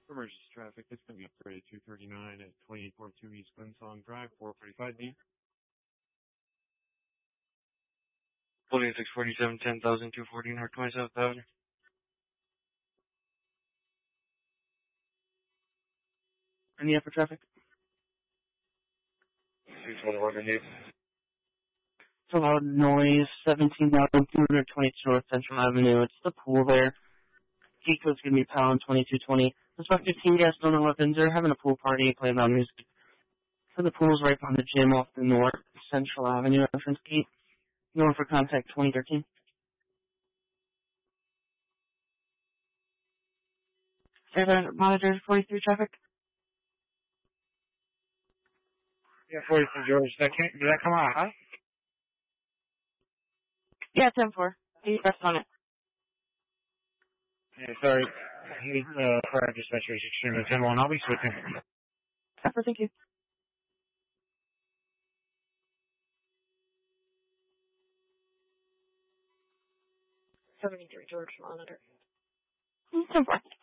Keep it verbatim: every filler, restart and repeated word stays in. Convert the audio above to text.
Emergency traffic is coming up for two thirty-nine at twenty-eight forty-two East Glensong Drive, four forty-five B. twenty-six forty-seven, ten thousand two forty North twenty-seventh Avenue. Any upper traffic? two twenty-one North. It's a loud noise, seventeen thousand two hundred twenty-two North Central Avenue. It's the pool there. Key code's going to be pound twenty-two twenty. There's about fifteen guests, no weapons. They're having a pool party, playing loud music. So the pool's right behind the gym off the North Central Avenue entrance gate. Going for contact twenty thirteen. Fairbairn monitor forty-three traffic. Yeah, forty-three George. That can't, did that come out high? Yeah, ten four. He pressed on it. Yeah, sorry. He, uh, fire dispatcher is extremely ten one. I'll be switching. Pepper, thank you. seventy-three George monitor. ten four.